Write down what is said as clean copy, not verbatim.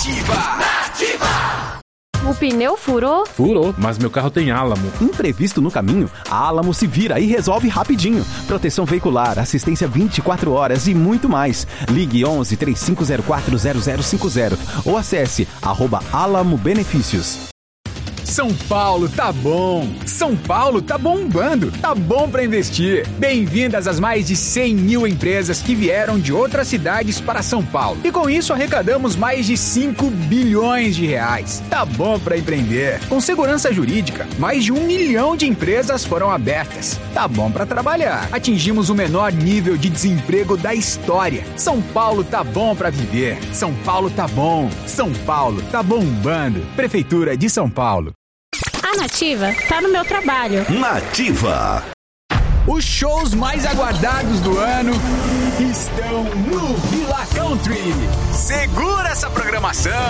Nativa! O pneu furou? Furou, mas meu carro tem Álamo. Imprevisto no caminho? A Álamo se vira e resolve rapidinho. Proteção veicular, assistência 24 horas e muito mais. Ligue 11 3504 0050 ou acesse @Álamo Benefícios. São Paulo tá bom, São Paulo tá bombando, tá bom pra investir. Bem-vindas às mais de 100 mil empresas que vieram de outras cidades para São Paulo. E com isso arrecadamos mais de 5 bilhões de reais. Tá bom pra empreender. Com segurança jurídica, mais de 1 milhão de empresas foram abertas. Tá bom pra trabalhar. Atingimos o menor nível de desemprego da história. São Paulo tá bom pra viver. São Paulo tá bom. São Paulo tá bombando. Prefeitura de São Paulo. A Nativa tá no meu trabalho. Nativa! Os shows mais aguardados do ano estão no Villa Country. Segura essa programação!